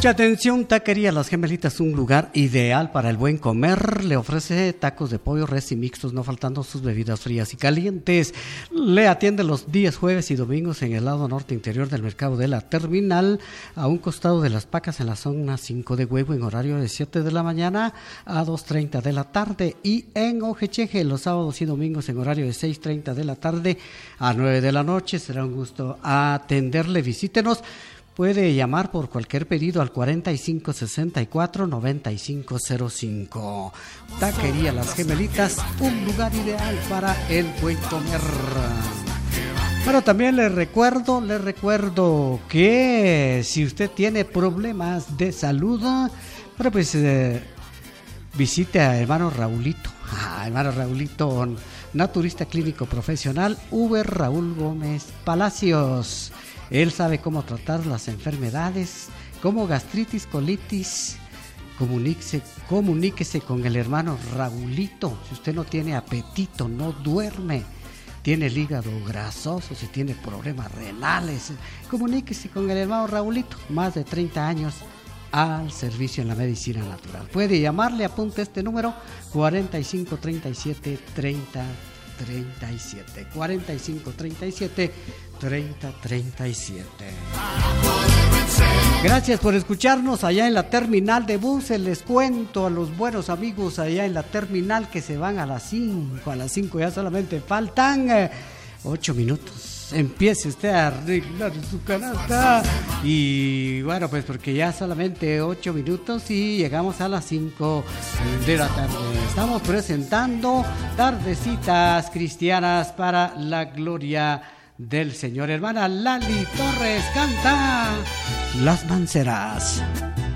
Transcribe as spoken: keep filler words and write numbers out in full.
Mucha atención, Taquería Las Gemelitas, un lugar ideal para el buen comer. Le ofrece tacos de pollo, res y mixtos, no faltando sus bebidas frías y calientes. Le atiende los días jueves y domingos en el lado norte interior del mercado de la terminal, a un costado de Las Pacas, en la zona cinco de Huevo, en horario de siete de la mañana a dos treinta de la tarde, y en Ojecheje los sábados y domingos en horario de seis treinta de la tarde a nueve de la noche. Será un gusto atenderle. Visítenos. Puede llamar por cualquier pedido al cuarenta y cinco sesenta y cuatro noventa y cinco cero cinco. Taquería Las Gemelitas, un lugar ideal para el buen comer. Bueno, también les recuerdo, les recuerdo que si usted tiene problemas de salud, bueno, pues eh, visite a hermano Raulito. Ah, hermano Raulito, naturista clínico profesional, Uber Raúl Gómez Palacios. Él sabe cómo tratar las enfermedades como gastritis, colitis. Comuníquese, comuníquese con el hermano Raulito. Si usted no tiene apetito, no duerme, tiene el hígado grasoso, si tiene problemas renales, comuníquese con el hermano Raulito. Más de treinta años al servicio en la medicina natural. Puede llamarle, apunte este número, cuarenta y cinco treinta y siete treinta treinta y siete, cuarenta y cinco treinta y siete treinta treinta y siete. Gracias por escucharnos allá en la terminal de buses. Les cuento a los buenos amigos allá en la terminal que se van a las cinco, a las cinco ya solamente faltan eh, ocho minutos. Empiece usted a arreglar su canasta. Y bueno, pues porque ya solamente ocho minutos y llegamos a las cinco de la tarde. Estamos presentando Tardecitas Cristianas para la gloria del Señor. Hermana Lali Torres canta Las Manceras.